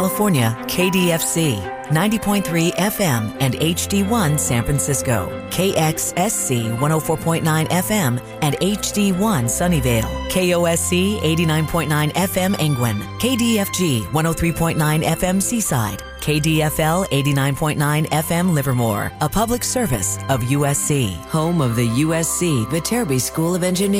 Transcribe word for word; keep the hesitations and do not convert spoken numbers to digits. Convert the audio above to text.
California, K D F C, ninety point three F M and H D one San Francisco, K X S C one oh four point nine F M and H D one Sunnyvale, K O S C eighty-nine point nine F M Angwin, K D F G one oh three point nine F M Seaside, K D F L eighty-nine point nine F M Livermore, a public service of U S C, home of the U S C Viterbi School of Engineering.